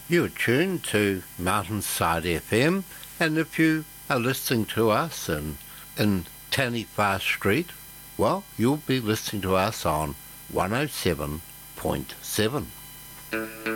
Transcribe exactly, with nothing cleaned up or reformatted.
You're tuned to Mountainside F M, and if you are listening to us in, in Taniwha Street, well, you'll be listening to us on one oh seven point seven.